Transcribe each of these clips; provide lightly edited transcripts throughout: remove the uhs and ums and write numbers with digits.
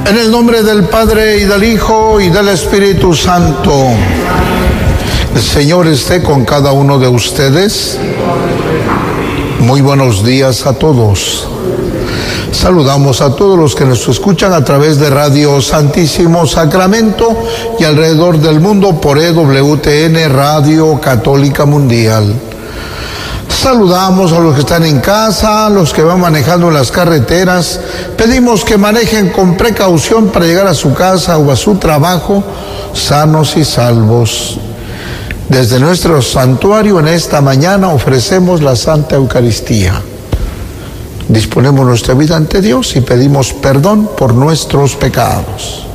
En el nombre del Padre, y del Hijo, y del Espíritu Santo. El Señor esté con cada uno de ustedes. Muy buenos días a todos. Saludamos a todos los que nos escuchan a través de Radio Santísimo Sacramento y alrededor del mundo por EWTN, Radio Católica Mundial. Saludamos a los que están en casa, a los que van manejando en las carreteras. Pedimos que manejen con precaución para llegar a su casa o a su trabajo sanos y salvos. Desde nuestro santuario en esta mañana ofrecemos la Santa Eucaristía. Disponemos nuestra vida ante Dios y pedimos perdón por nuestros pecados.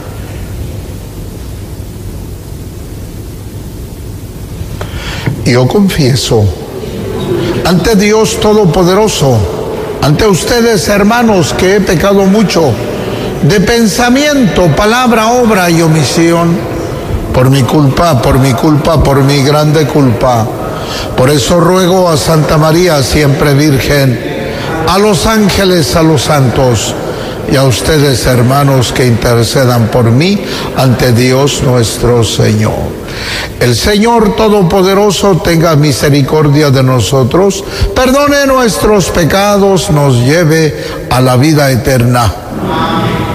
Yo confieso ante Dios Todopoderoso, ante ustedes, hermanos, que he pecado mucho de pensamiento, palabra, obra y omisión, por mi grande culpa. Por eso ruego a Santa María, siempre Virgen, a los ángeles, a los santos y a ustedes, hermanos, que intercedan por mí ante Dios nuestro Señor. El Señor Todopoderoso tenga misericordia de nosotros, perdone nuestros pecados, nos lleve a la vida eterna.